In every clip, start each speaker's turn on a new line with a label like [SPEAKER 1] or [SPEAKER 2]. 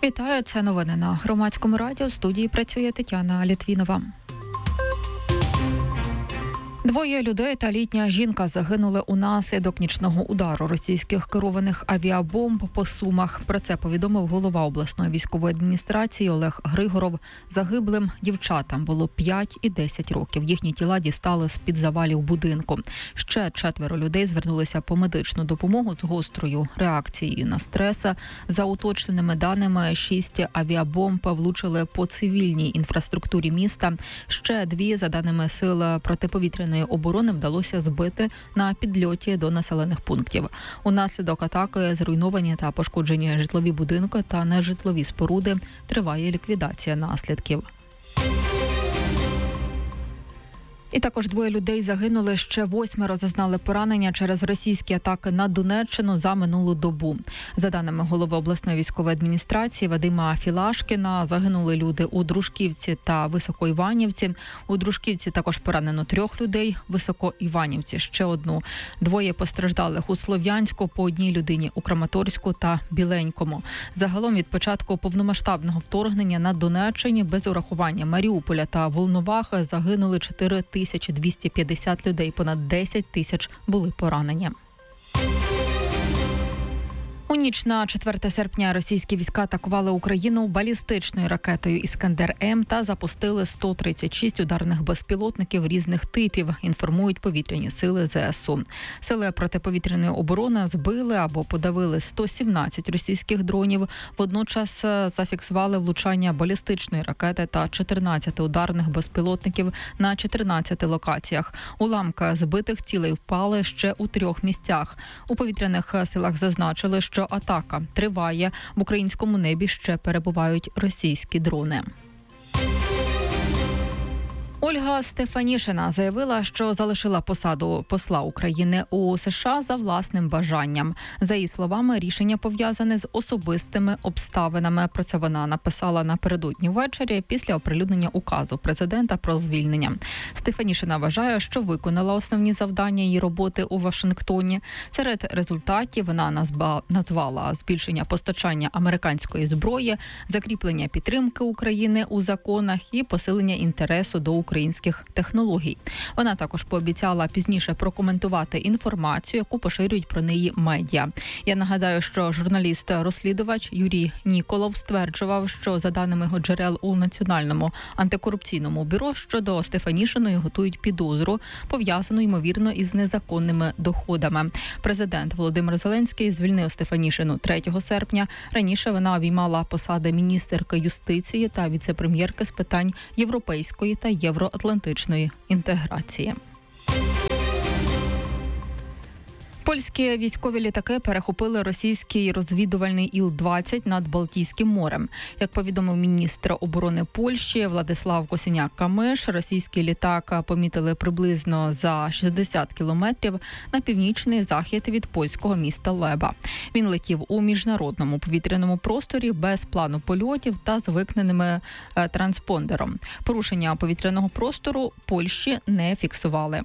[SPEAKER 1] Вітаю, це новини на Громадському радіо. В студії працює Тетяна Літвінова. Двоє людей та літня жінка загинули унаслідок нічного удару російських керованих авіабомб по Сумах. Про це повідомив голова обласної військової адміністрації Олег Григоров. Загиблим дівчатам було 5 і 10 років. Їхні тіла дістали з-під завалів будинку. Ще 4 людей звернулися по медичну допомогу з гострою реакцією на стрес. За уточненими даними, 6 авіабомб влучили по цивільній інфраструктурі міста. Ще 2, за даними сил протиповітряної оборони, вдалося збити на підльоті до населених пунктів. Унаслідок атаки зруйновані та пошкоджені житлові будинки та нежитлові споруди. Триває ліквідація наслідків. І також 2 людей загинули, ще 8 зазнали поранення через російські атаки на Донеччину за минулу добу. За даними голови обласної військової адміністрації Вадима Філашкіна, загинули люди у Дружківці та Високоіванівці. У Дружківці також поранено 3 людей, в Високоіванівці ще 1. 2 постраждалих у Слов'янську, по 1 людині у Краматорську та Біленькому. Загалом від початку повномасштабного вторгнення на Донеччині без урахування Маріуполя та Волновахи загинули 4250 людей, понад 10 тисяч були поранені. У ніч на 4 серпня російські війська атакували Україну балістичною ракетою «Іскандер-М» та запустили 136 ударних безпілотників різних типів, інформують повітряні сили ЗСУ. Сили протиповітряної оборони збили або подавили 117 російських дронів. Водночас зафіксували влучання балістичної ракети та 14 ударних безпілотників на 14 локаціях. Уламки збитих цілей впали ще у 3 місцях. У повітряних силах зазначили, що атака триває. В українському небі ще перебувають російські дрони. Ольга Стефанішина заявила, що залишила посаду посла України у США за власним бажанням. За її словами, рішення пов'язане з особистими обставинами. Про це вона написала напередодні ввечері після оприлюднення указу президента про звільнення. Стефанішина вважає, що виконала основні завдання її роботи у Вашингтоні. Серед результатів вона назвала збільшення постачання американської зброї, закріплення підтримки України у законах і посилення інтересу до українських технологій. Вона також пообіцяла пізніше прокоментувати інформацію, яку поширюють про неї медіа. Я нагадаю, що журналіст-розслідувач Юрій Ніколов стверджував, що за даними його джерел у Національному антикорупційному бюро щодо Стефанішиної готують підозру, пов'язану, ймовірно, із незаконними доходами. Президент Володимир Зеленський звільнив Стефанішину 3 серпня. Раніше вона обіймала посади міністерки юстиції та віце-прем'єрки з питань європейської та євроатлантичної інтеграції. Польські військові літаки перехопили російський розвідувальний Іл-20 над Балтійським морем. Як повідомив міністр оборони Польщі Владислав Косіняк-Камиш, російський літак помітили приблизно за 60 кілометрів на північний захід від польського міста Леба. Він летів у міжнародному повітряному просторі без плану польотів та з викненими транспондером. Порушення повітряного простору Польщі не фіксували.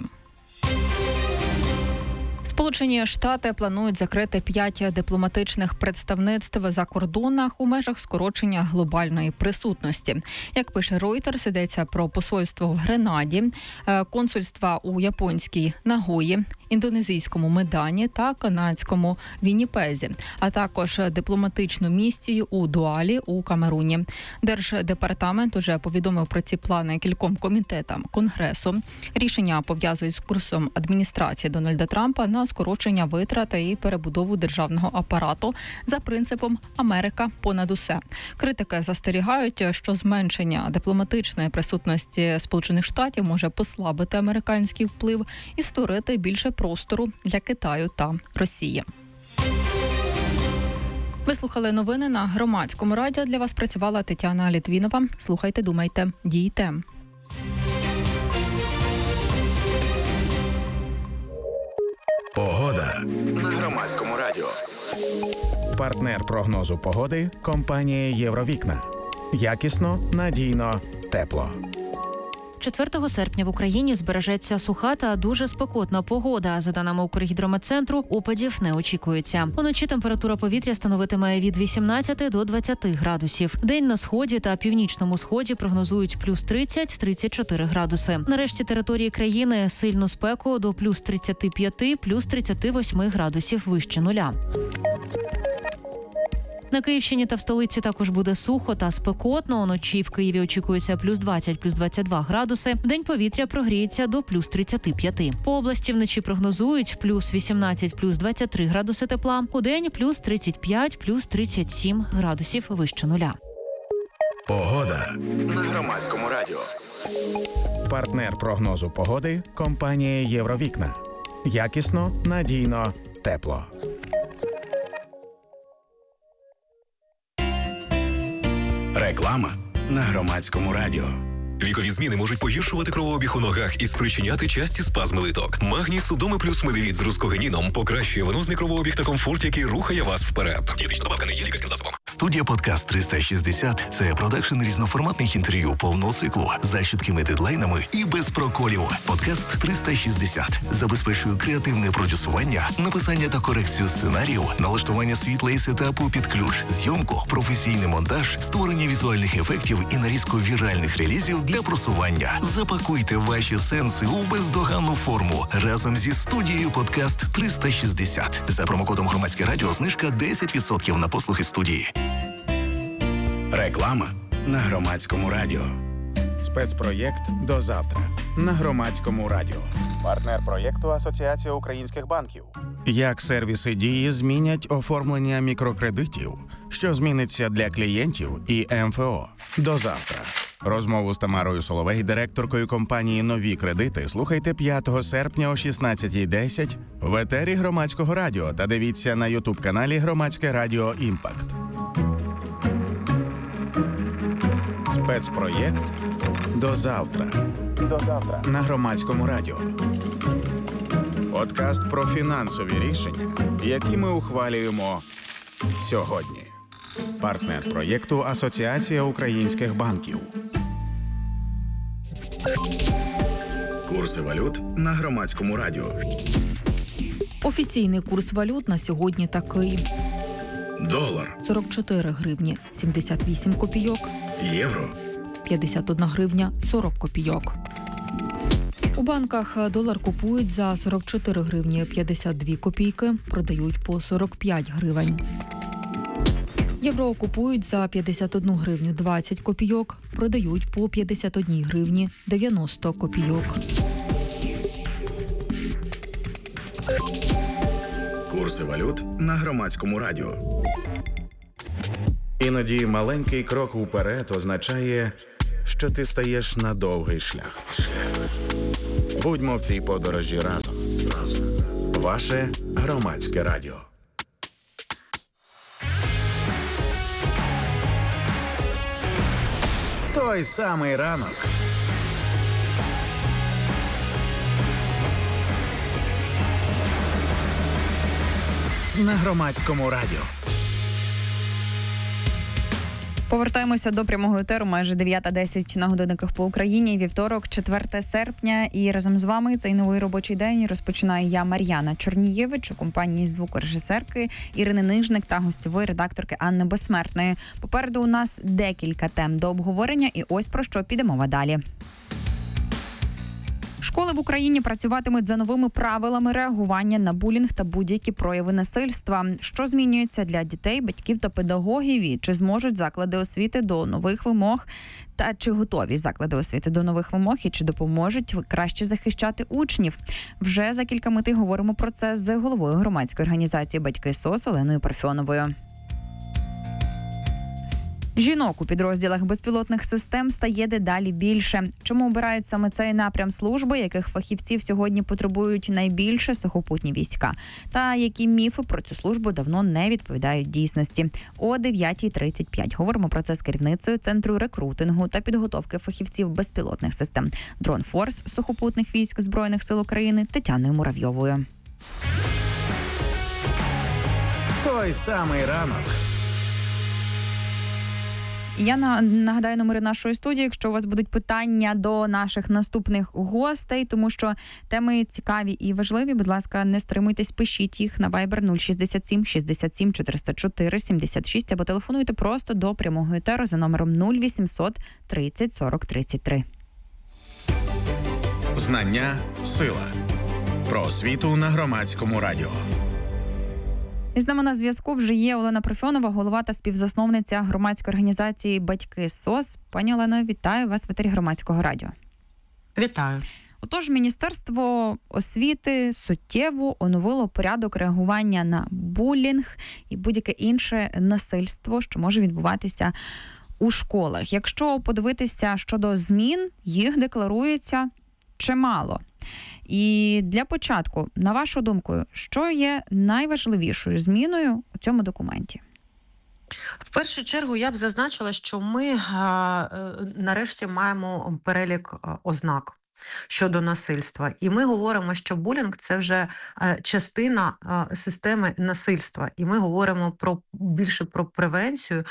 [SPEAKER 1] Сполучені Штати планують закрити 5 дипломатичних представництв за кордонах у межах скорочення глобальної присутності. Як пише Reuters, йдеться про посольство в Гренаді, консульства у японській Нагої, індонезійському Медані та канадському Вінніпезі, а також дипломатичну місію у Дуалі у Камеруні. Держдепартамент уже повідомив про ці плани кільком комітетам Конгресу. Рішення пов'язують з курсом адміністрації Дональда Трампа на скорочення витрат і перебудову державного апарату за принципом «Америка понад усе». Критики застерігають, що зменшення дипломатичної присутності Сполучених Штатів може послабити американський вплив і створити більше простору для Китаю та Росії. Ви слухали новини на Громадському радіо. Для вас працювала Тетяна Літвінова. Слухайте, думайте, дійте.
[SPEAKER 2] Погода на Громадському радіо. Партнер прогнозу погоди – компанія «Євровікна». Якісно, надійно, тепло.
[SPEAKER 3] 4 серпня в Україні збережеться суха та дуже спекотна погода. За даними Укргідрометцентру, опадів не очікується. Уночі температура повітря становитиме від 18 до 20 градусів. День на сході та північному сході прогнозують плюс 30-34 градуси. На решті території країни сильну спеку до плюс 35, плюс 38 градусів вище нуля. На Київщині та в столиці також буде сухо та спекотно. Уночі в Києві очікується плюс 20, плюс 22 градуси. Вдень повітря прогріється до плюс 35. По області вночі прогнозують плюс 18, плюс 23 градуси тепла. Удень плюс 35, плюс 37 градусів вище нуля.
[SPEAKER 2] Погода на Громадському радіо. Партнер прогнозу погоди – компанія «Євровікна». Якісно, надійно, тепло. Реклама на Громадському радіо.
[SPEAKER 4] Вікові зміни можуть погіршувати кровообіг у ногах і спричиняти часті спазми литок. Магній Судоми плюс медивіт з рускогеніном покращує венозний кровообіг та комфорт, який рухає вас вперед. Дієтична добавка не є лікарським засобом.
[SPEAKER 5] Студія «Подкаст 360» – це продакшн різноформатних інтерв'ю повного циклу за чіткими дедлайнами і без проколів. «Подкаст 360» забезпечує креативне продюсування, написання та корекцію сценаріїв, налаштування світла і сетапу під ключ, зйомку, професійний монтаж, створення візуальних ефектів і нарізку віральних релізів для просування. Запакуйте ваші сенси у бездоганну форму разом зі студією «Подкаст 360». За промокодом «Громадське радіо» знижка 10% на послуги студії.
[SPEAKER 2] Реклама на Громадському радіо. Спецпроєкт «До завтра» на Громадському радіо. Партнер проєкту Асоціація українських банків. Як сервіси «Дії» змінять оформлення мікрокредитів, що зміниться для клієнтів і МФО. До завтра. Розмову з Тамарою Соловей, директоркою компанії «Нові кредити», слухайте 5 серпня о 16:10 в етері Громадського радіо та дивіться на ютуб-каналі Громадське радіо «Імпакт». Спецпроєкт «До завтра». До завтра на Громадському радіо. Подкаст про фінансові рішення, які ми ухвалюємо сьогодні. Партнер проєкту Асоціація українських банків. Курси валют на Громадському радіо.
[SPEAKER 1] Офіційний курс валют на сьогодні такий.
[SPEAKER 2] Долар.
[SPEAKER 1] 44 гривні 78 копійок.
[SPEAKER 2] Євро.
[SPEAKER 1] 51 гривня 40 копійок. У банках долар купують за 44 гривні 52 копійки, продають по 45 гривень. Євро купують за 51 гривню 20 копійок, продають по 51 гривні 90 копійок.
[SPEAKER 2] Курси валют на Громадському радіо. Іноді маленький крок уперед означає, що ти стаєш на довгий шлях. Будьмо в цій подорожі разом. Ваше Громадське радіо. Той самий ранок. На Громадському радіо.
[SPEAKER 6] Повертаємося до прямого етеру, майже 9:10 на годинниках по Україні. Вівторок, 4 серпня. І разом з вами цей новий робочий день розпочинаю я, Мар'яна Чорнієвич, у компанії звукорежисерки Ірини Нижник та гостьової редакторки Анни Безсмертної. Попереду у нас декілька тем до обговорення, і ось про що піде мова далі. Школи в Україні працюватимуть за новими правилами реагування на булінг та будь-які прояви насильства. Що змінюється для дітей, батьків та педагогів, і чи зможуть заклади освіти до нових вимог, та чи готові заклади освіти до нових вимог, і чи допоможуть краще захищати учнів? Вже за кілька мить говоримо про це з головою громадської організації «Батьки СОС» Оленою Парфьоновою. Жінок у підрозділах безпілотних систем стає дедалі більше. Чому обирають саме цей напрям служби, яких фахівців сьогодні потребують найбільше сухопутні війська? Та які міфи про цю службу давно не відповідають дійсності? О 9:35 говоримо про це з керівницею Центру рекрутингу та підготовки фахівців безпілотних систем «Дрон Форс» сухопутних військ Збройних сил України Тетяною Муравйовою.
[SPEAKER 2] Той самий ранок.
[SPEAKER 6] І я нагадаю номери нашої студії, якщо у вас будуть питання до наших наступних гостей, тому що теми цікаві і важливі. Будь ласка, не стримуйтесь, пишіть їх на Viber 067 67 404 76 або телефонуйте просто до прямого етеру за номером 0800 30 40 33.
[SPEAKER 2] Знання – сила. Про освіту на Громадському радіо.
[SPEAKER 6] І з нами на зв'язку вже є Олена Парфьонова, голова та співзасновниця громадської організації «Батьки СОС». Пані Олено, вітаю вас в етері Громадського радіо.
[SPEAKER 7] Вітаю.
[SPEAKER 6] Отож, Міністерство освіти суттєво оновило порядок реагування на булінг і будь-яке інше насильство, що може відбуватися у школах. Якщо подивитися щодо змін, їх декларується чимало. І для початку, на вашу думку, що є найважливішою зміною у цьому документі?
[SPEAKER 7] В першу чергу я б зазначила, що ми нарешті маємо перелік ознак щодо насильства. І ми говоримо, що булінг – це вже частина системи насильства. І ми говоримо більше про превенцію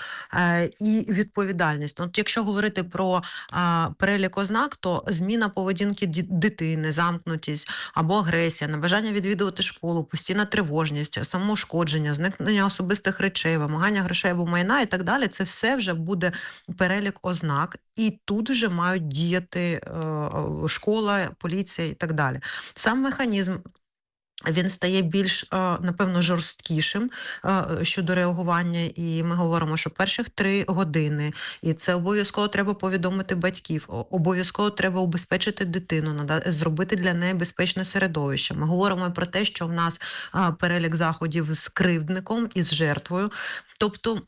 [SPEAKER 7] і відповідальність. От якщо говорити про перелік ознак, то зміна поведінки дитини, замкнутість або агресія, небажання відвідувати школу, постійна тривожність, самоушкодження, зникнення особистих речей, вимагання грошей або майна і так далі – це все вже буде перелік ознак. І тут вже мають діяти школа, поліція і так далі. Сам механізм, він стає більш, напевно, жорсткішим щодо реагування, і ми говоримо, що перших 3 години, і це обов'язково треба повідомити батьків, обов'язково треба убезпечити дитину, зробити для неї безпечне середовище. Ми говоримо про те, що в нас перелік заходів з кривдником і з жертвою, тобто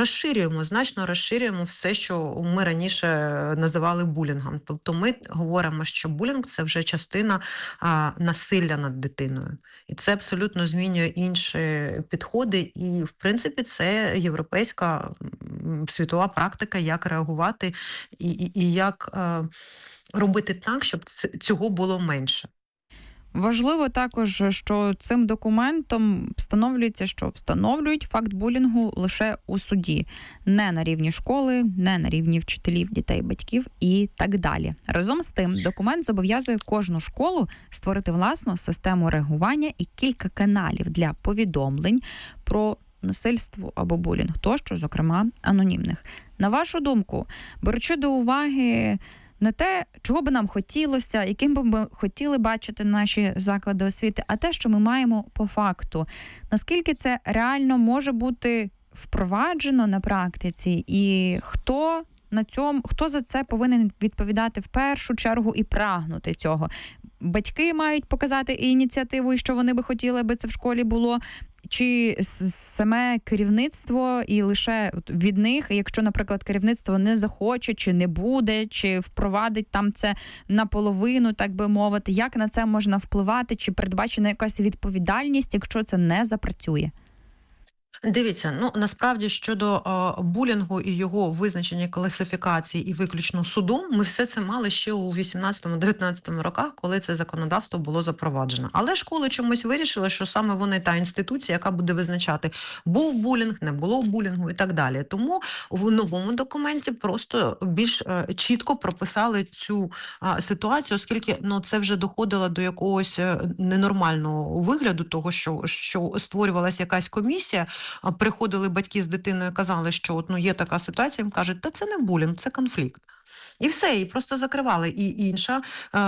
[SPEAKER 7] значно розширюємо все, що ми раніше називали булінгом. Тобто ми говоримо, що булінг – це вже частина насилля над дитиною. І це абсолютно змінює інші підходи. І, в принципі, це європейська світова практика, як реагувати і як робити так, щоб цього було менше.
[SPEAKER 6] Важливо також, що цим документом встановлюють факт булінгу лише у суді. Не на рівні школи, не на рівні вчителів, дітей, батьків і так далі. Разом з тим, документ зобов'язує кожну школу створити власну систему реагування і кілька каналів для повідомлень про насильство або булінг тощо, зокрема, анонімних. На вашу думку, беручи до уваги не те, чого би нам хотілося, яким би ми хотіли бачити наші заклади освіти, а те, що ми маємо по факту. Наскільки це реально може бути впроваджено на практиці, і хто за це повинен відповідати в першу чергу і прагнути цього? Батьки мають показати ініціативу, і що вони би хотіли, аби це в школі було, чи саме керівництво і лише від них, якщо, наприклад, керівництво не захоче, чи не буде, чи впровадить там це наполовину, так би мовити, як на це можна впливати, чи передбачена якась відповідальність, якщо це не запрацює?
[SPEAKER 7] Дивіться, насправді щодо булінгу і його визначення, класифікації і виключно судом, ми все це мали ще у 18-19 роках, коли це законодавство було запроваджено. Але школи чомусь вирішили, що саме вони та інституція, яка буде визначати, був булінг, не було булінгу і так далі. Тому в новому документі просто більш чітко прописали цю ситуацію, оскільки це вже доходило до якогось ненормального вигляду, того, що створювалася якась комісія, приходили батьки з дитиною і казали, що є така ситуація, їм кажуть, та це не булінг, це конфлікт. І все, і просто закривали. І інша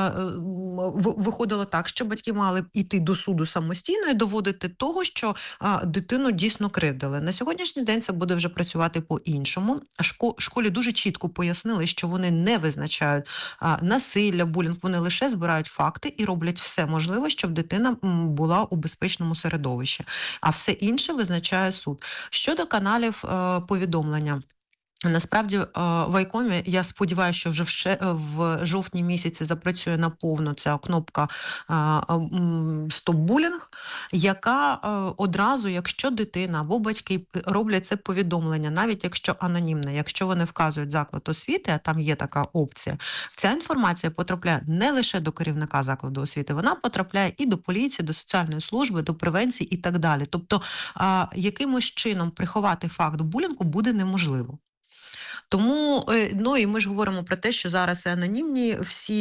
[SPEAKER 7] виходило так, що батьки мали йти до суду самостійно і доводити того, що дитину дійсно кривдили. На сьогоднішній день це буде вже працювати по-іншому. Школі дуже чітко пояснили, що вони не визначають насилля, булінг, вони лише збирають факти і роблять все можливе, щоб дитина була у безпечному середовищі. А все інше визначає суд. Щодо каналів повідомлення. Насправді, в Айкомі, я сподіваюся, що вже в жовтні місяці запрацює наповну ця кнопка «Стоп-булінг», яка одразу, якщо дитина або батьки роблять це повідомлення, навіть якщо анонімне, якщо вони вказують заклад освіти, а там є така опція, ця інформація потрапляє не лише до керівника закладу освіти, вона потрапляє і до поліції, до соціальної служби, до превенції і так далі. Тобто, якимось чином приховати факт булінгу буде неможливо. Тому, ну і ми ж говоримо про те, що зараз анонімні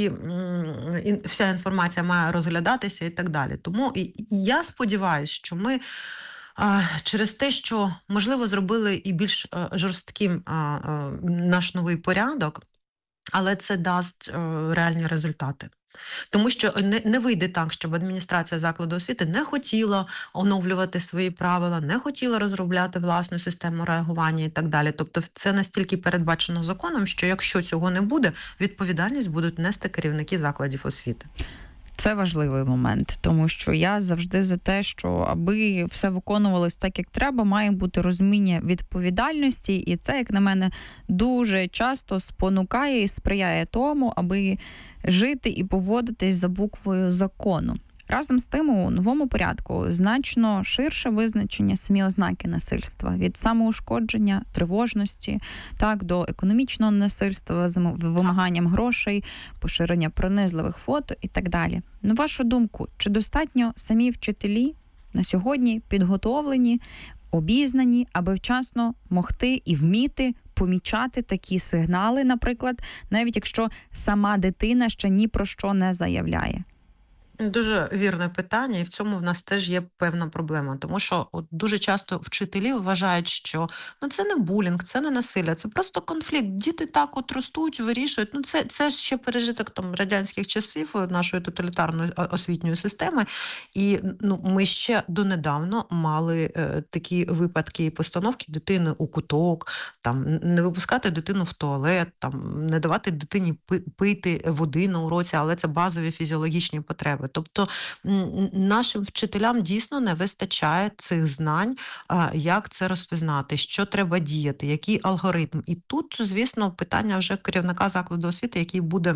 [SPEAKER 7] вся інформація має розглядатися і так далі. Тому я сподіваюся, що ми через те, що, можливо, зробили і більш жорстким наш новий порядок, але це дасть реальні результати. Тому що не вийде так, щоб адміністрація закладу освіти не хотіла оновлювати свої правила, не хотіла розробляти власну систему реагування і так далі. Тобто це настільки передбачено законом, що якщо цього не буде, відповідальність будуть нести керівники закладів освіти.
[SPEAKER 6] Це важливий момент, тому що я завжди за те, що аби все виконувалось так, як треба, має бути розуміння відповідальності, і це, як на мене, дуже часто спонукає і сприяє тому, аби жити і поводитись за буквою закону. Разом з тим, у новому порядку значно ширше визначення самі ознаки насильства. Від самоушкодження, тривожності, так, до економічного насильства, з вимаганням грошей, поширення принизливих фото і так далі. На вашу думку, чи достатньо самі вчителі на сьогодні підготовлені, обізнані, аби вчасно могти і вміти помічати такі сигнали, наприклад, навіть якщо сама дитина ще ні про що не заявляє?
[SPEAKER 7] Дуже вірне питання, і в цьому в нас теж є певна проблема, тому що дуже часто вчителі вважають, що це не булінг, це не насилля, це просто конфлікт. Діти так ростуть, вирішують. Це ще пережиток радянських часів нашої тоталітарної освітньої системи. І ми ще донедавно мали такі випадки і постановки дитини у куток, не випускати дитину в туалет, не давати дитині пити води на уроці, але це базові фізіологічні потреби. Тобто нашим вчителям дійсно не вистачає цих знань, як це розпізнати, що треба діяти, який алгоритм. І тут, звісно, питання вже керівника закладу освіти, який буде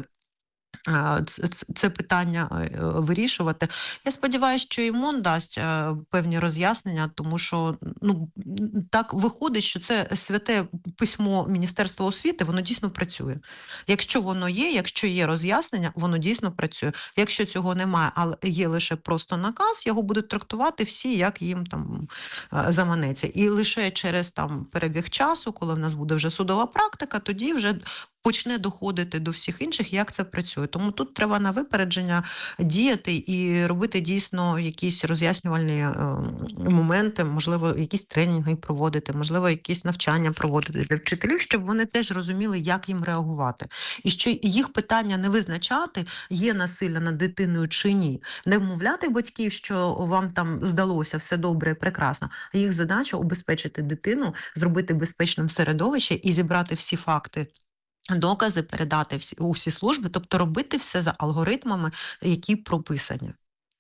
[SPEAKER 7] це питання вирішувати. Я сподіваюся, що і МОН дасть певні роз'яснення, тому що так виходить, що це святе письмо Міністерства освіти, воно дійсно працює. Якщо воно є, якщо є роз'яснення, воно дійсно працює. Якщо цього немає, але є лише просто наказ, його будуть трактувати всі, як їм заманеться. І лише через перебіг часу, коли в нас буде вже судова практика, тоді вже почне доходити до всіх інших, як це працює. Тому тут треба на випередження діяти і робити дійсно якісь роз'яснювальні моменти, можливо, якісь тренінги проводити, можливо, якісь навчання проводити для вчителів, щоб вони теж розуміли, як їм реагувати. І що їх питання не визначати, є насилля над дитиною чи ні. Не вмовляти батьків, що вам здалося все добре і прекрасно, а їх задача убезпечити дитину, зробити безпечним середовище і зібрати всі факти, докази, передати у всі служби, тобто робити все за алгоритмами, які прописані.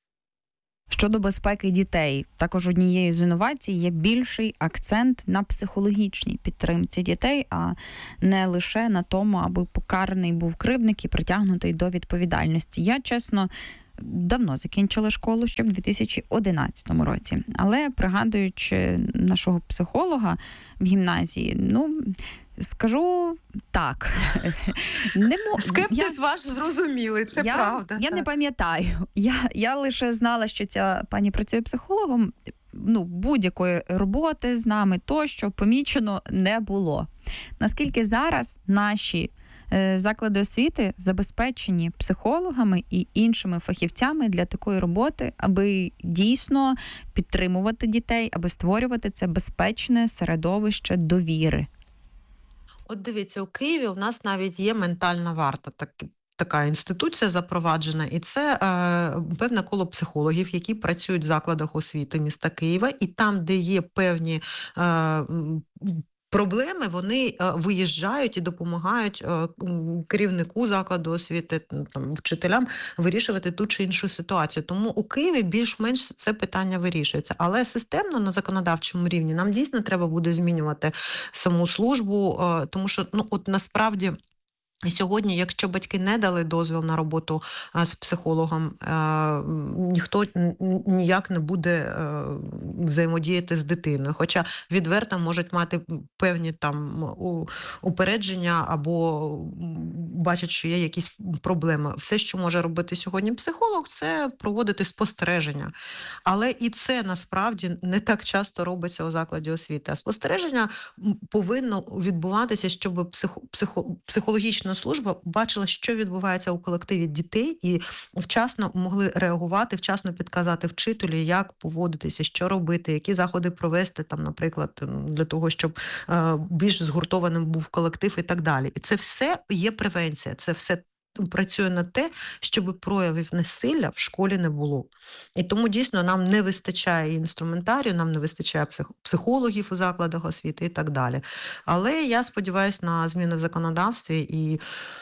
[SPEAKER 6] Щодо безпеки дітей, також однією з інновацій є більший акцент на психологічній підтримці дітей, а не лише на тому, аби покараний був кривдник і притягнутий до відповідальності. Я, чесно, давно закінчила школу, ще в 2011 році. Але, пригадуючи нашого психолога в гімназії, скажу так.
[SPEAKER 7] Скептиз ваш зрозумілий, це правда.
[SPEAKER 6] Я не пам'ятаю. Я лише знала, що ця пані працює психологом. Будь-якої роботи з нами тощо помічено не було. Наскільки зараз наші заклади освіти забезпечені психологами і іншими фахівцями для такої роботи, аби дійсно підтримувати дітей, аби створювати це безпечне середовище довіри?
[SPEAKER 7] От дивіться, у Києві у нас навіть є ментальна варта, така інституція запроваджена, і це певне коло психологів, які працюють в закладах освіти міста Києва, і там, де є певні проблеми, вони виїжджають і допомагають керівнику закладу освіти, вчителям вирішувати ту чи іншу ситуацію. Тому у Києві більш-менш це питання вирішується. Але системно на законодавчому рівні нам дійсно треба буде змінювати саму службу, тому що насправді І сьогодні, якщо батьки не дали дозвіл на роботу з психологом, ніхто ніяк не буде взаємодіяти з дитиною. Хоча відверто можуть мати певні там упередження або бачать, що є якісь проблеми. Все, що може робити сьогодні психолог, це проводити спостереження. Але і це насправді не так часто робиться у закладі освіти. А спостереження повинно відбуватися, щоб психологічна служба бачила, що відбувається у колективі дітей, і вчасно могли реагувати, вчасно підказати вчителю, як поводитися, що робити, які заходи провести, там, наприклад, для того, щоб більш згуртованим був колектив і так далі. І це все є превенція, це все працює на те, щоб проявів насилля в школі не було. І тому дійсно нам не вистачає інструментарію, нам не вистачає психологів у закладах освіти і так далі. Але я сподіваюся на зміни в законодавстві і,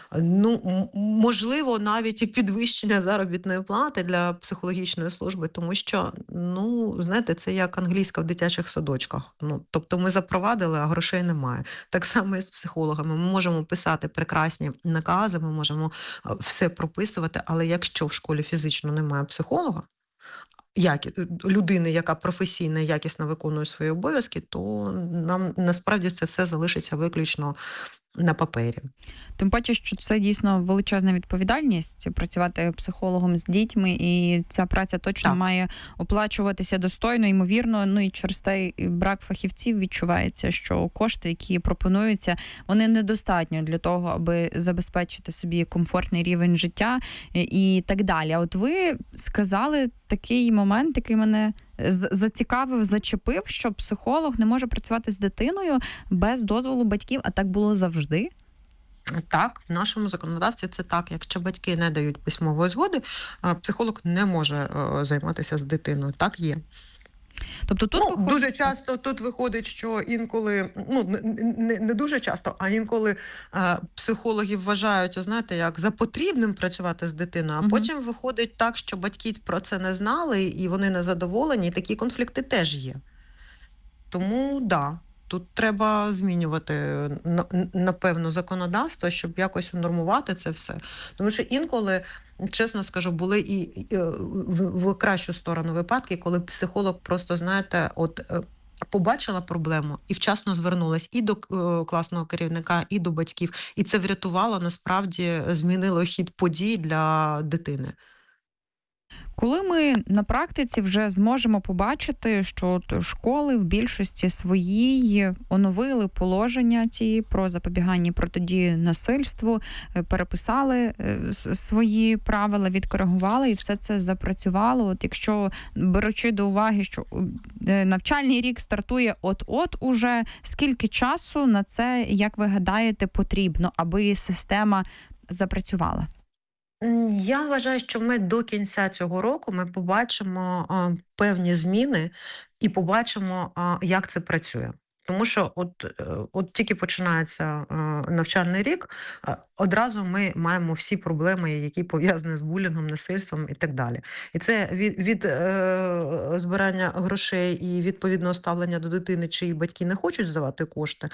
[SPEAKER 7] можливо, навіть і підвищення заробітної плати для психологічної служби, тому що, знаєте, це як англійська в дитячих садочках. Тобто ми запровадили, а грошей немає. Так само і з психологами. Ми можемо писати прекрасні накази, ми можемо все прописувати, але якщо в школі фізично немає психолога, людини, яка професійно і якісно виконує свої обов'язки, то нам насправді це все залишиться виключно на папері.
[SPEAKER 6] Тим паче, що це дійсно величезна відповідальність працювати психологом з дітьми, і ця праця точно має оплачуватися достойно, ймовірно, і через той брак фахівців відчувається, що кошти, які пропонуються, вони недостатньо для того, аби забезпечити собі комфортний рівень життя і так далі. А от ви сказали такий момент, який мене зацікавив, зачепив, що психолог не може працювати з дитиною без дозволу батьків, а так було завжди?
[SPEAKER 7] Так, в нашому законодавстві це так. Якщо батьки не дають письмової згоди, психолог не може займатися з дитиною. Так є.
[SPEAKER 6] Тобто тут
[SPEAKER 7] дуже часто тут виходить, що інколи, не дуже часто, а інколи психологи вважають, знаєте, як за потрібним працювати з дитиною, а потім виходить так, що батьки про це не знали і вони не задоволені, і такі конфлікти теж є. Тому, тут треба змінювати, напевно, законодавство, щоб якось унормувати це все. Тому що інколи, чесно скажу, були і в кращу сторону випадки, коли психолог просто, знаєте, побачила проблему і вчасно звернулась і до класного керівника, і до батьків. І це врятувало, насправді, змінило хід подій для дитини.
[SPEAKER 6] Коли ми на практиці вже зможемо побачити, що школи в більшості своїй оновили положення ті про запобігання і протидії насильству, переписали свої правила, відкоригували і все це запрацювало. От якщо, беручи до уваги, що навчальний рік стартує от-от уже, скільки часу на це, як ви гадаєте, потрібно, аби система запрацювала?
[SPEAKER 7] Я вважаю, що ми до кінця цього року ми побачимо певні зміни і побачимо, як це працює. Тому що от тільки починається навчальний рік, одразу ми маємо всі проблеми, які пов'язані з булінгом, насильством і так далі. І це від збирання грошей і відповідного ставлення до дитини, чиї батьки не хочуть здавати кошти,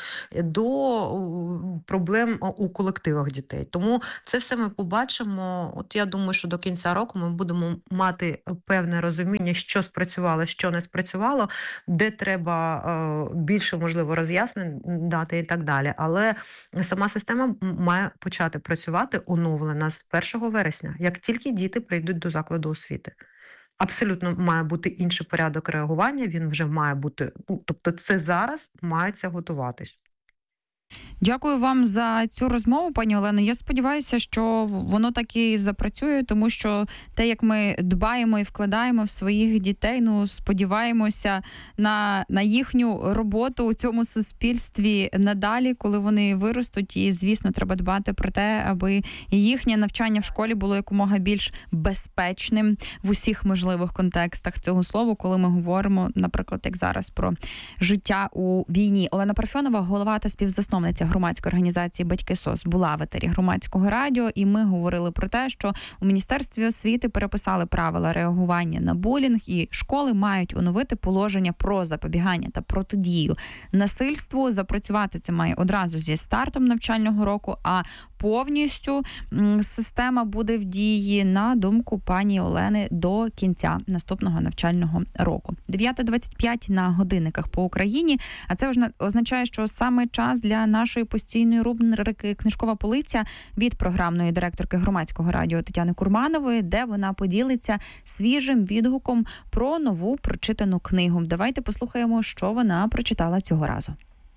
[SPEAKER 7] до проблем у колективах дітей. Тому це все ми побачимо. От я думаю, що до кінця року ми будемо мати певне розуміння, що спрацювало, що не спрацювало, де треба більше, можливо, роз'яснень дати і так далі. Але сама система має почати працювати оновлена з 1 вересня, як тільки діти прийдуть до закладу освіти. Абсолютно має бути інший порядок реагування, він вже має бути, тобто це зараз мається готуватись.
[SPEAKER 6] Дякую вам за цю розмову, пані Олено. Я сподіваюся, що воно так і запрацює, тому що те, як ми дбаємо і вкладаємо в своїх дітей, сподіваємося на їхню роботу у цьому суспільстві надалі, коли вони виростуть. І, звісно, треба дбати про те, аби їхнє навчання в школі було якомога більш безпечним в усіх можливих контекстах цього слова, коли ми говоримо, наприклад, як зараз, про життя у війні. Олена Парфьонова, голова та співзасновниця громадської організації «Батьки СОС», була в етері Громадського радіо, і ми говорили про те, що у Міністерстві освіти переписали правила реагування на булінг, і школи мають оновити положення про запобігання та протидію насильству. Запрацювати це має одразу зі стартом навчального року, а повністю система буде в дії, на думку пані Олени, до кінця наступного навчального року. 9:25 на годинниках по Україні, а це означає, що саме час для нашої постійної рубрики «Книжкова полиця» від програмної директорки Громадського радіо Тетяни Курманової, де вона поділиться свіжим відгуком про нову прочитану книгу. Давайте послухаємо, що вона прочитала цього разу.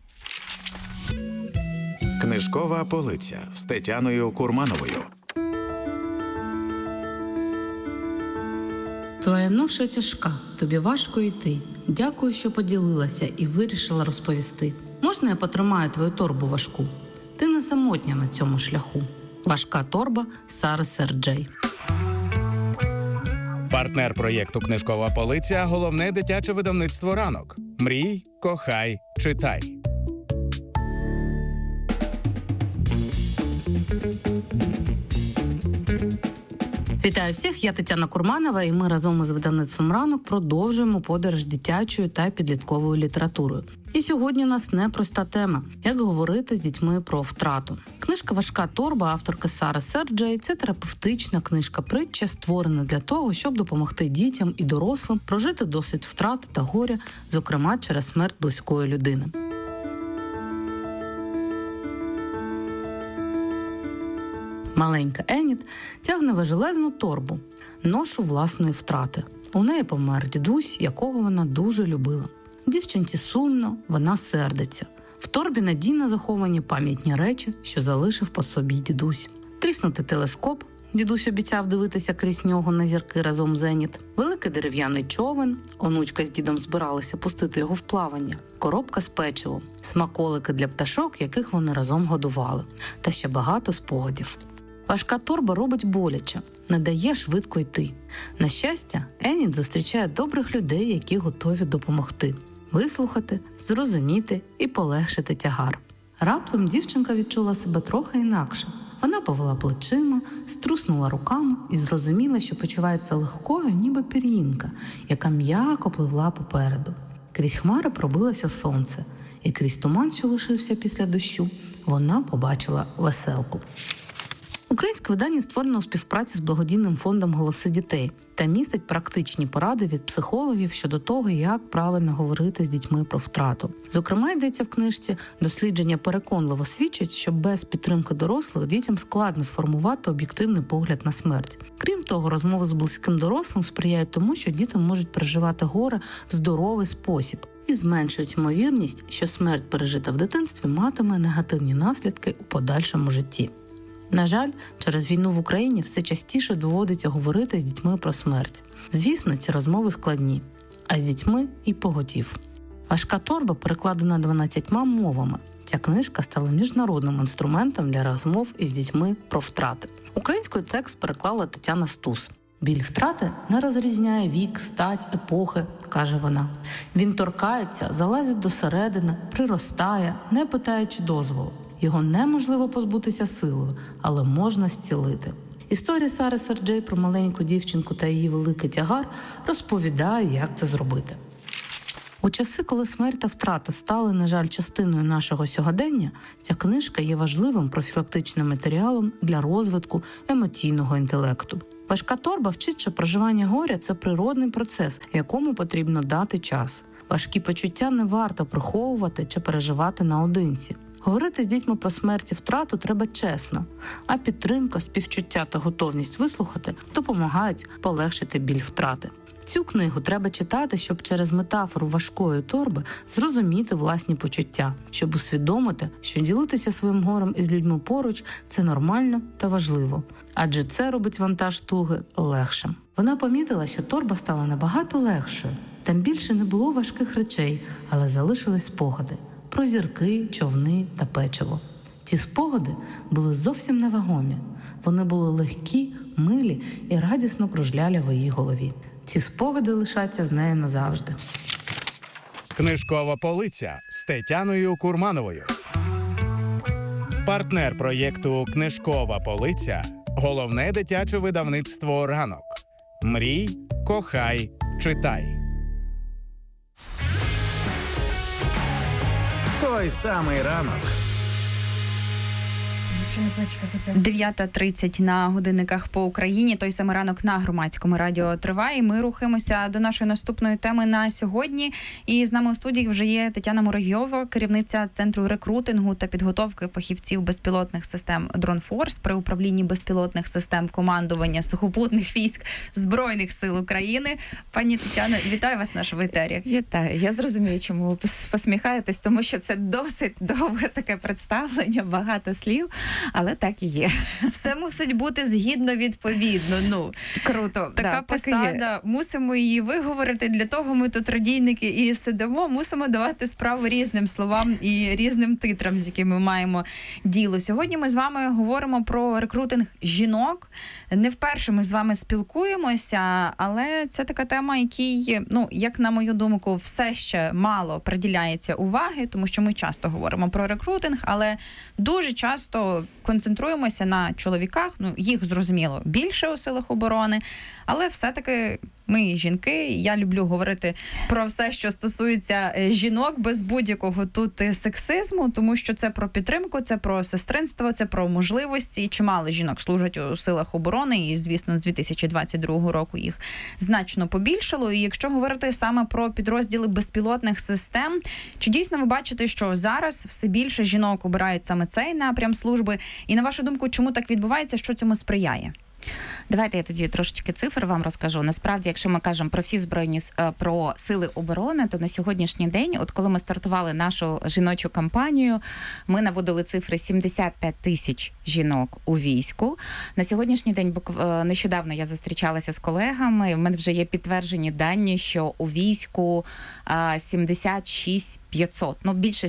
[SPEAKER 2] Книжкова полиця з Тетяною Курмановою.
[SPEAKER 8] Твоя ноша тяжка, тобі важко йти. Дякую, що поділилася і вирішила розповісти. Можна я потримаю твою торбу важку? Ти не самотня на цьому шляху. Важка торба Сари Серджей.
[SPEAKER 2] Партнер проєкту «Книжкова полиця» – головне дитяче видавництво «Ранок». Мрій, кохай, читай.
[SPEAKER 8] Вітаю всіх, я Тетяна Курманова, і ми разом із видавництвом «Ранок» продовжуємо подорож дитячою та підлітковою літературою. І сьогодні у нас непроста тема – як говорити з дітьми про втрату. Книжка «Важка торба» авторки Сари Серджей – це терапевтична книжка-притча, створена для того, щоб допомогти дітям і дорослим прожити досвід втрати та горя, зокрема через смерть близької людини. Маленька Еніт тягне важелезну торбу, ношу власної втрати. У неї помер дідусь, якого вона дуже любила. Дівчинці сумно, вона сердиться. В торбі надійно заховані пам'ятні речі, що залишив по собі дідусь. Тріснутий телескоп, дідусь обіцяв дивитися крізь нього на зірки разом з Еніт. Великий дерев'яний човен, онучка з дідом збиралися пустити його в плавання. Коробка з печивом, смаколики для пташок, яких вони разом годували. Та ще багато спогадів. Важка торба робить боляче, не дає швидко йти. На щастя, Еніт зустрічає добрих людей, які готові допомогти. Вислухати, зрозуміти і полегшити тягар. Раптом дівчинка відчула себе трохи інакше. Вона повела плечима, струснула руками і зрозуміла, що почувається легкою, ніби пір'їнка, яка м'яко пливла попереду. Крізь хмари пробилося сонце, і крізь туман, що лишився після дощу, вона побачила веселку. Українське видання створено у співпраці з благодійним фондом «Голоси дітей» та містить практичні поради від психологів щодо того, як правильно говорити з дітьми про втрату. Зокрема, йдеться в книжці, дослідження переконливо свідчать, що без підтримки дорослих дітям складно сформувати об'єктивний погляд на смерть. Крім того, розмови з близьким дорослим сприяють тому, що діти можуть переживати горе в здоровий спосіб і зменшують ймовірність, що смерть, пережита в дитинстві, матиме негативні наслідки у подальшому житті. На жаль, через війну в Україні все частіше доводиться говорити з дітьми про смерть. Звісно, ці розмови складні, а з дітьми і поготів. «Важка торба» перекладена 12 мовами. Ця книжка стала міжнародним інструментом для розмов із дітьми про втрати. Українською текст переклала Тетяна Стус. «Біль втрати не розрізняє вік, стать, епохи», – каже вона. «Він торкається, залазить досередини, приростає, не питаючи дозволу. Його неможливо позбутися силою, але можна зцілити». Історія Сари Серджей про маленьку дівчинку та її великий тягар розповідає, як це зробити. У часи, коли смерть та втрата стали, на жаль, частиною нашого сьогодення, ця книжка є важливим профілактичним матеріалом для розвитку емоційного інтелекту. «Важка торба» вчить, що проживання горя – це природний процес, якому потрібно дати час. Важкі почуття не варто приховувати чи переживати наодинці. Говорити з дітьми про смерть і втрату треба чесно, а підтримка, співчуття та готовність вислухати допомагають полегшити біль втрати. Цю книгу треба читати, щоб через метафору важкої торби зрозуміти власні почуття, щоб усвідомити, що ділитися своїм горем із людьми поруч – це нормально та важливо, адже це робить вантаж туги легшим. Вона помітила, що торба стала набагато легшою. Там більше не було важких речей, але залишились спогади про зірки, човни та печиво. Ці спогади були зовсім невагомі. Вони були легкі, милі і радісно кружляли в її голові. Ці спогади лишаться з нею назавжди.
[SPEAKER 2] Книжкова полиця з Тетяною Курмановою. Партнер проєкту «Книжкова полиця» – головне дитяче видавництво «Ранок». Мрій, кохай, читай. Той самий ранок.
[SPEAKER 6] 9:30 на годинниках по Україні. Той самий ранок на Громадському радіо триває. Ми рухаємося до нашої наступної теми на сьогодні. І з нами у студії вже є Тетяна Муравйова, керівниця Центру рекрутингу та підготовки фахівців безпілотних систем «Дронфорс» при управлінні безпілотних систем командування сухопутних військ Збройних сил України. Пані Тетяно, вітаю вас в нашому етері.
[SPEAKER 9] Вітаю. Я зрозумію, чому ви посміхаєтесь, тому що це досить довге таке представлення, багато слів, але так і є.
[SPEAKER 6] Все мусить бути згідно відповідно. Ну,
[SPEAKER 9] круто.
[SPEAKER 6] Така посада, мусимо її виговорити, для того ми тут радійники і сидимо, мусимо давати справу різним словам і різним титрам, з якими маємо діло. Сьогодні ми з вами говоримо про рекрутинг жінок. Не вперше ми з вами спілкуємося, але це така тема, якій, як на мою думку, все ще мало приділяється уваги, тому що ми часто говоримо про рекрутинг, але дуже часто концентруємося на чоловіках, їх, зрозуміло, більше у силах оборони, але все-таки ми жінки, я люблю говорити про все, що стосується жінок, без будь-якого тут сексизму, тому що це про підтримку, це про сестринство, це про можливості. І чимало жінок служать у силах оборони, і, звісно, з 2022 року їх значно побільшало. І якщо говорити саме про підрозділи безпілотних систем, чи дійсно ви бачите, що зараз все більше жінок обирають саме цей напрям служби? І на вашу думку, чому так відбувається, що цьому сприяє?
[SPEAKER 9] Давайте я тоді трошечки цифр вам розкажу. Насправді, якщо ми кажемо про всі про сили оборони, то на сьогоднішній день, от коли ми стартували нашу жіночу кампанію, ми наводили цифри 75 тисяч жінок у війську. На сьогоднішній день, нещодавно я зустрічалася з колегами, в мене вже є підтверджені дані, що у війську 76 500, більше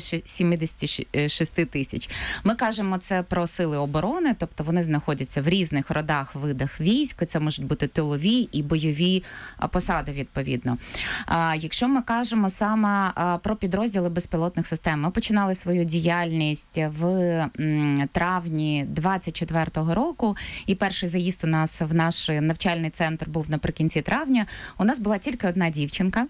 [SPEAKER 9] 76 тисяч. Ми кажемо це про сили оборони, тобто вони знаходяться в різних родах, видах військ, це можуть бути тилові і бойові посади, відповідно. Якщо ми кажемо саме про підрозділи безпілотних систем, ми починали свою діяльність в травні 24-го року, і перший заїзд у нас в наш навчальний центр був наприкінці травня. У нас була тільки одна дівчинка.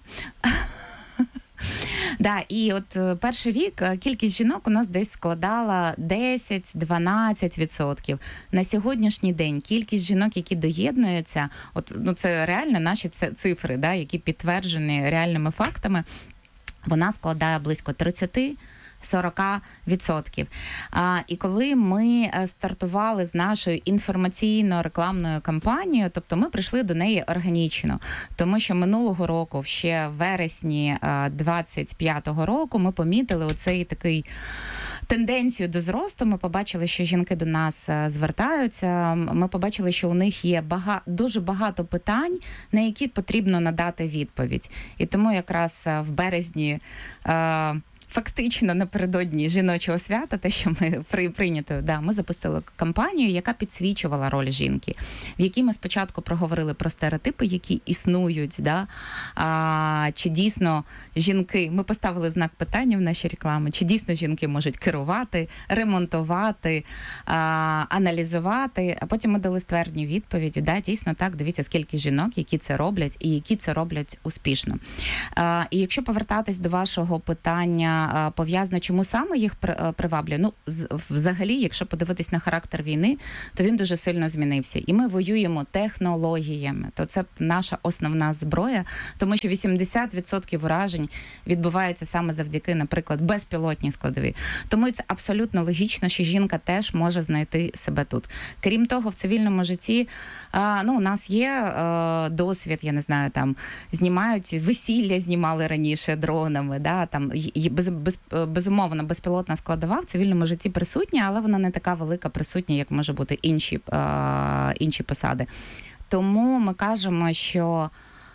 [SPEAKER 9] Да, і от перший рік кількість жінок у нас десь складала 10-12%. На сьогоднішній день кількість жінок, які доєднуються, це реально наші цифри, да, які підтверджені реальними фактами, вона складає близько 30-40%. І коли ми стартували з нашою інформаційно-рекламною кампанією, тобто ми прийшли до неї органічно, тому що минулого року, ще в вересні 25-го року, ми помітили оцей такий тенденцію до зросту. Ми побачили, що жінки до нас звертаються, ми побачили, що у них є дуже багато питань, на які потрібно надати відповідь. І тому якраз в березні фактично напередодні жіночого свята, те, що ми прийнято, ми запустили кампанію, яка підсвічувала роль жінки, в якій ми спочатку проговорили про стереотипи, які існують, чи дійсно жінки, ми поставили знак питання в нашій рекламі, чи дійсно жінки можуть керувати, ремонтувати, аналізувати, а потім ми дали ствердні відповіді, дійсно так, дивіться, скільки жінок, які це роблять, і які це роблять успішно. І якщо повертатись до вашого питання, пов'язано, чому саме їх приваблює. Взагалі, якщо подивитись на характер війни, то він дуже сильно змінився. І ми воюємо технологіями. То це наша основна зброя, тому що 80% уражень відбувається саме завдяки, наприклад, безпілотній складовій. Тому це абсолютно логічно, що жінка теж може знайти себе тут. Крім того, в цивільному житті, у нас є досвід, я не знаю, там, знімають весілля, знімали раніше дронами, там, безумовно, безпілотна складова в цивільному житті присутня, але вона не така велика присутня, як може бути інші посади. Тому ми кажемо, що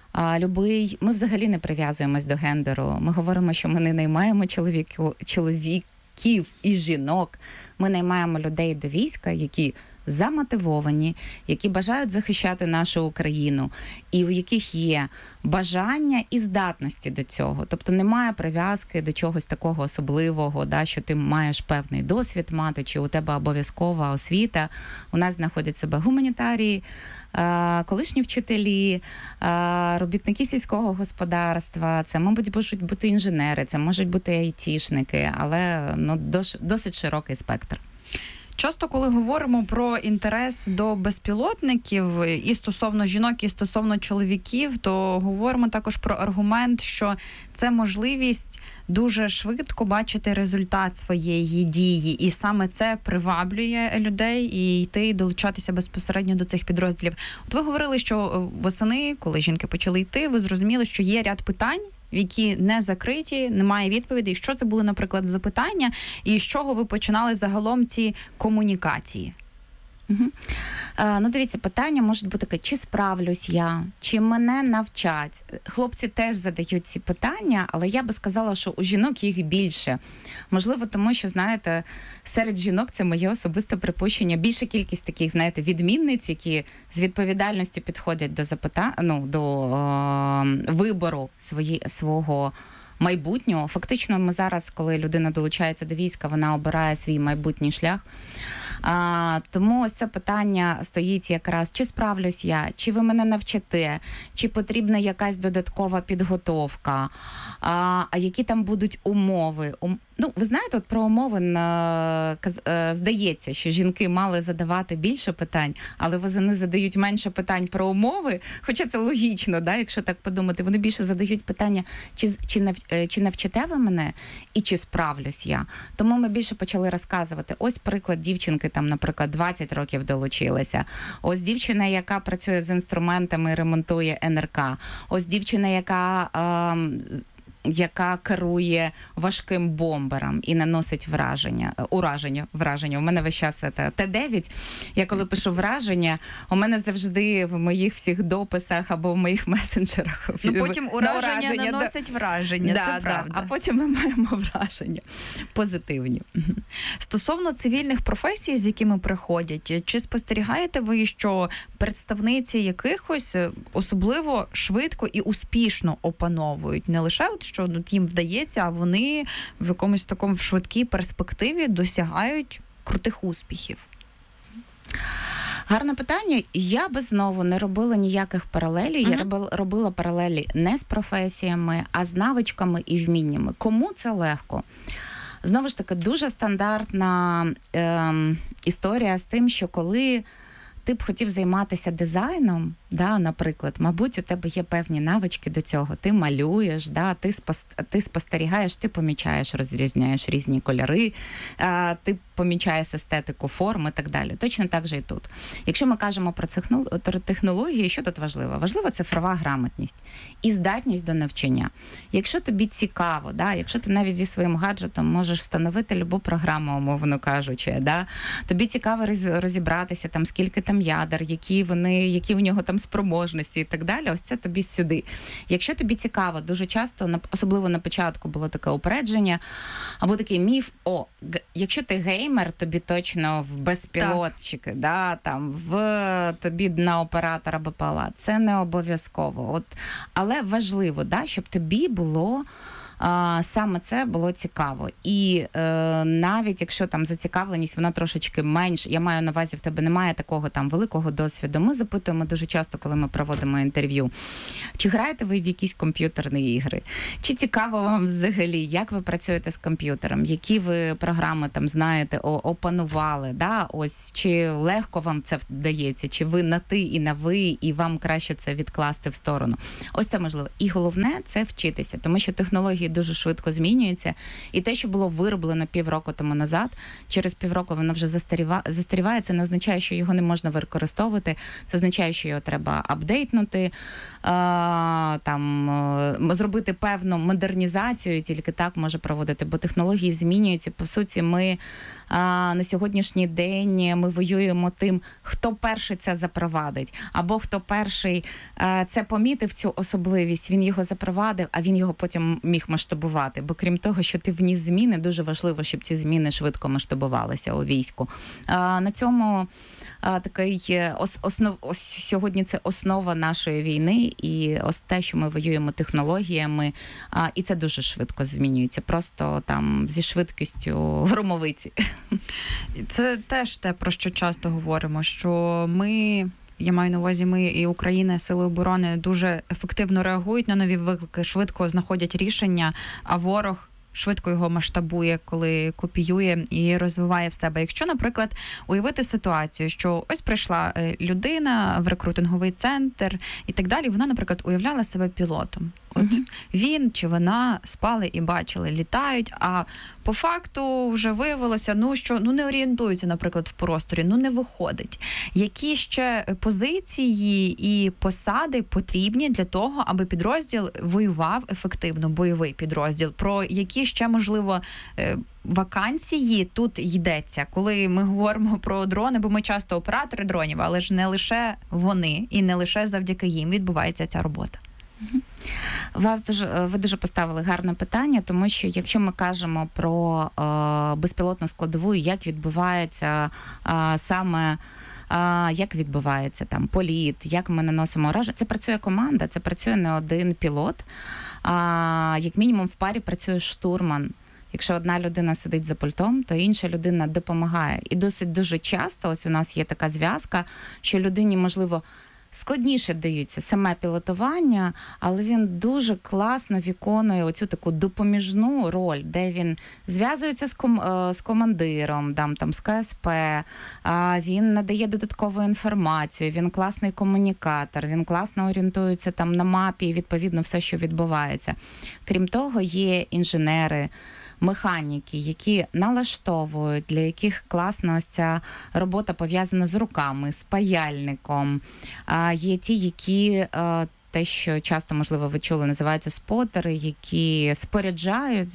[SPEAKER 9] ми взагалі не прив'язуємось до гендеру. Ми говоримо, що ми не наймаємо чоловіків і жінок. Ми наймаємо людей до війська, які замотивовані, які бажають захищати нашу Україну, і у яких є бажання і здатності до цього. Тобто немає прив'язки до чогось такого особливого, що ти маєш певний досвід мати, чи у тебе обов'язкова освіта. У нас знаходять себе гуманітарії, колишні вчителі, робітники сільського господарства, це, мабуть, можуть бути інженери, це можуть бути айтішники, але досить широкий спектр.
[SPEAKER 6] Часто, коли говоримо про інтерес до безпілотників і стосовно жінок, і стосовно чоловіків, то говоримо також про аргумент, що це можливість дуже швидко бачити результат своєї дії. І саме це приваблює людей і йти, долучатися безпосередньо до цих підрозділів. От ви говорили, що восени, коли жінки почали йти, ви зрозуміли, що є ряд питань, які не закриті, немає відповідей. Що це були, наприклад, за питання, і з чого ви починали загалом ці комунікації?
[SPEAKER 9] Ну, дивіться, питання можуть бути таке, чи справлюсь я, чи мене навчать. Хлопці теж задають ці питання, але я би сказала, що у жінок їх більше. Можливо, тому що, знаєте, серед жінок, це моє особисте припущення, більша кількість таких, знаєте, відмінниць, які з відповідальністю підходять до вибору свого майбутнього. Фактично, ми зараз, коли людина долучається до війська, вона обирає свій майбутній шлях. Тому ось це питання стоїть якраз, чи справлюсь я, чи ви мене навчите, чи потрібна якась додаткова підготовка, а які там будуть умови. Ну, ви знаєте, от про умови здається, що жінки мали задавати більше питань, але вони задають менше питань про умови, хоча це логічно, да, якщо так подумати. Вони більше задають питання, чи навчите ви мене і чи справлюсь я. Тому ми більше почали розказувати. Ось приклад дівчинки, там, наприклад, 20 років долучилася. Ось дівчина, яка працює з інструментами, ремонтує НРК. Ось дівчина, яка керує важким бомбером і наносить враження. У мене весь час це Т9. Я коли пишу враження, у мене завжди в моїх всіх дописах або в моїх месенджерах.
[SPEAKER 6] Потім ураження наносить враження, це правда.
[SPEAKER 9] А потім ми маємо враження позитивні.
[SPEAKER 6] Стосовно цивільних професій, з якими приходять, чи спостерігаєте ви, що представниці якихось особливо швидко і успішно опановують не лише що їм вдається, а вони в якомусь такому швидкій перспективі досягають крутих успіхів?
[SPEAKER 9] Гарне питання. Я би знову не робила ніяких паралелей. Я робила паралелі не з професіями, а з навичками і вміннями. Кому це легко? Знову ж таки, дуже стандартна історія з тим, що коли ти б хотів займатися дизайном, да, наприклад, мабуть, у тебе є певні навички до цього. Ти малюєш, да, ти спостерігаєш, ти помічаєш, розрізняєш різні кольори, ти помічаєш естетику форм і так далі. Точно так же і тут. Якщо ми кажемо про технології, що тут важливо? Важливо цифрова грамотність і здатність до навчання. Якщо тобі цікаво, да, якщо ти навіть зі своїм гаджетом можеш встановити любу програму, умовно кажучи, да, тобі цікаво розібратися, там, скільки там ядер, які в нього там спроможності і так далі, ось це тобі сюди. Якщо тобі цікаво, дуже часто, особливо на початку було таке упередження, або такий міф, якщо ти геймер, тобі точно в безпілотчики, да, там, тобі на оператора БПЛА. Це не обов'язково. Але важливо, да, щоб тобі було саме це було цікаво. І навіть якщо там зацікавленість, вона трошечки менш, я маю на увазі, в тебе немає такого там великого досвіду. Ми запитуємо дуже часто, коли ми проводимо інтерв'ю, чи граєте ви в якісь комп'ютерні ігри? Чи цікаво вам взагалі, як ви працюєте з комп'ютером? Які ви програми там знаєте, опанували? Да? Ось, чи легко вам це вдається? Чи ви на ти і на ви, і вам краще це відкласти в сторону? Ось це можливо. І головне – це вчитися, тому що технології дуже швидко змінюється. І те, що було вироблено півроку тому назад, через півроку воно вже застаріває. Це не означає, що його не можна використовувати. Це означає, що його треба апдейтнути, зробити певну модернізацію, тільки так може проводити, бо технології змінюються. По суті, ми на сьогоднішній день ми воюємо тим, хто перший це запровадить, або хто перший це помітив, цю особливість, він його запровадив, а він його потім міг масштабувати. Бо крім того, що ти вніс зміни, дуже важливо, щоб ці зміни швидко масштабувалися у війську. На цьому сьогодні це основа нашої війни, і ось те, що ми воюємо технологіями, і це дуже швидко змінюється, просто там зі швидкістю громовиці.
[SPEAKER 6] Це теж те, про що часто говоримо, що я маю на увазі, ми і Україна, Сили оборони дуже ефективно реагують на нові виклики, швидко знаходять рішення, а ворог швидко його масштабує, коли копіює і розвиває в себе. Якщо, наприклад, уявити ситуацію, що ось прийшла людина в рекрутинговий центр і так далі, вона, наприклад, уявляла себе пілотом. От він чи вона спали і бачили, літають, а по факту вже виявилося, що не орієнтуються, наприклад, в просторі, не виходить. Які ще позиції і посади потрібні для того, аби підрозділ воював ефективно, бойовий підрозділ? Про які ще, можливо, вакансії тут йдеться, коли ми говоримо про дрони, бо ми часто оператори дронів, але ж не лише вони і не лише завдяки їм відбувається ця робота.
[SPEAKER 9] Ви дуже поставили гарне питання, тому що якщо ми кажемо про безпілотну складову, як відбувається як відбувається там політ, як ми наносимо ураження, це працює команда, це працює не один пілот, як мінімум в парі працює штурман. Якщо одна людина сидить за пультом, то інша людина допомагає. І досить дуже часто, ось у нас є така зв'язка, що людині, можливо, складніше дається саме пілотування, але він дуже класно виконує оцю таку допоміжну роль, де він зв'язується з командиром, там, з КСП, він надає додаткову інформацію, він класний комунікатор, він класно орієнтується там на мапі і, відповідно, все, що відбувається. Крім того, є інженери, механіки, які налаштовують, для яких класна ось ця робота пов'язана з руками, з паяльником. Є ті, які те, що часто, можливо, ви чули, називаються спотери, які споряджають,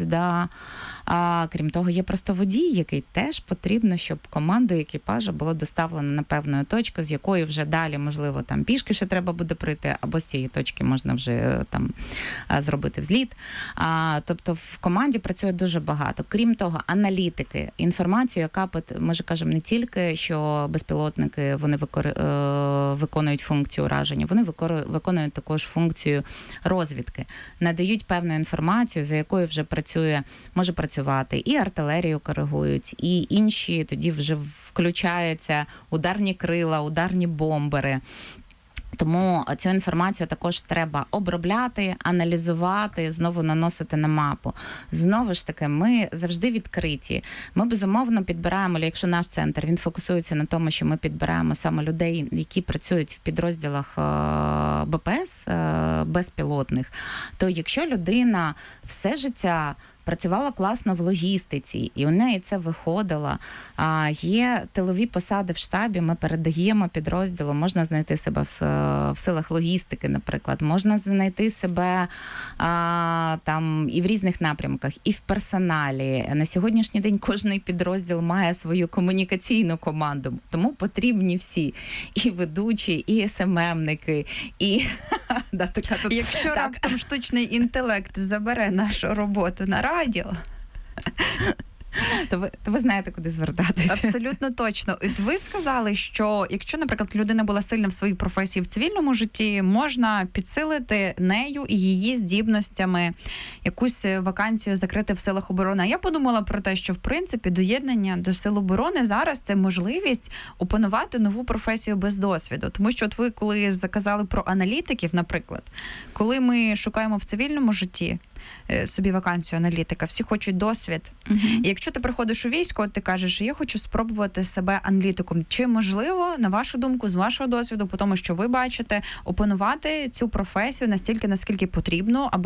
[SPEAKER 9] крім того, є просто водій, який теж потрібно, щоб команду екіпажа було доставлено на певну точку, з якої вже далі, можливо, там пішки ще треба буде прийти, або з цієї точки можна вже там зробити взліт. Тобто в команді працює дуже багато. Крім того, аналітики, інформацію, яка, ми ж кажемо не тільки, що безпілотники, вони виконують функцію ураження, вони виконують також функцію розвідки, надають певну інформацію, за якою вже може працювати і артилерію коригують, і інші, тоді вже включаються ударні крила, ударні бомбери. Тому цю інформацію також треба обробляти, аналізувати, знову наносити на мапу. Знову ж таки, ми завжди відкриті. Ми, безумовно, підбираємо, якщо наш центр, він фокусується на тому, що ми підбираємо саме людей, які працюють в підрозділах БПС, безпілотних, то якщо людина все життя працювала класно в логістиці, і у неї це виходило. Є тилові посади в штабі, ми передаємо підрозділу, можна знайти себе в силах логістики, наприклад, можна знайти себе там і в різних напрямках, і в персоналі. На сьогоднішній день кожний підрозділ має свою комунікаційну команду, тому потрібні всі. І ведучі, і СММники, і...
[SPEAKER 6] Якщо раптом штучний інтелект забере нашу роботу на радіо,
[SPEAKER 9] то ви знаєте, куди звертатися.
[SPEAKER 6] Абсолютно точно. І ви сказали, що якщо, наприклад, людина була сильна в своїй професії в цивільному житті, можна підсилити нею і її здібностями якусь вакансію закрити в силах оборони. А я подумала про те, що, в принципі, доєднання до сил оборони зараз це можливість опанувати нову професію без досвіду. Тому що от ви, коли заказали про аналітиків, наприклад, коли ми шукаємо в цивільному житті собі вакансію аналітика, всі хочуть досвід. І якщо ти приходиш у військо, ти кажеш, я хочу спробувати себе аналітиком. Чи можливо, на вашу думку, з вашого досвіду, по тому, що ви бачите, опанувати цю професію настільки, наскільки потрібно, аби